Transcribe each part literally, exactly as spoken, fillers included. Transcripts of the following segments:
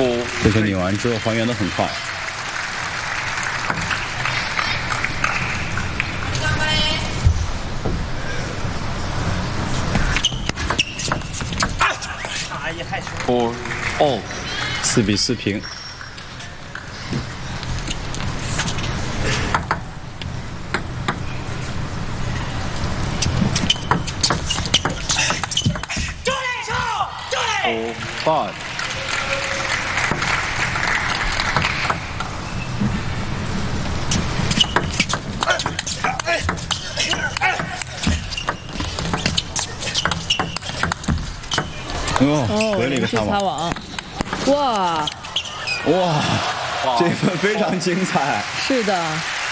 这球拧完之后还原的很快。 four all， 四比四平。 four five。 哦，回了一个擦网。 网，哇哇，这份非常精彩， 是的，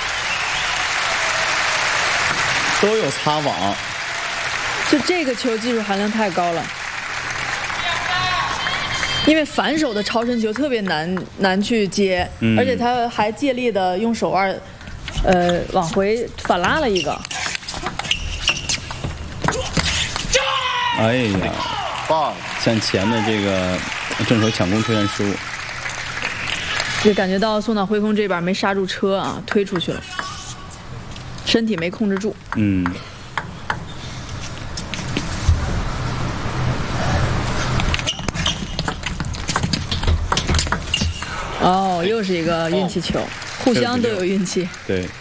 都有擦网。 就这个球技术含量太高了，因为反手的超身球特别难难去接， 嗯、 而且他还借力的用手腕，呃，往回反拉了一个。 哎呀，向前的这个正手抢攻出现失误， 就感觉到松岛辉空这把没刹住车啊，推出去了，身体没控制住。 嗯。 哦，又是一个运气球，互相都有运气。 对。